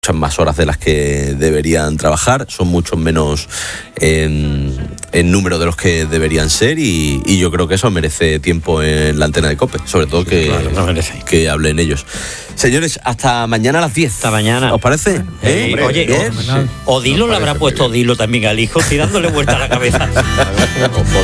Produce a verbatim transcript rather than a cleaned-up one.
muchas más horas de las que deberían trabajar, son muchos menos en, en número de los que deberían ser y, y yo creo que eso merece tiempo en la antena de COPE, sobre todo que, claro, no merece. que hablen ellos. Señores, hasta mañana a las diez. Hasta mañana. ¿Os parece? ¿Eh? ¿Eh? Oye, ¿Bien? Odilo le habrá puesto Odilo también al hijo, estoy dándole vuelta a la cabeza.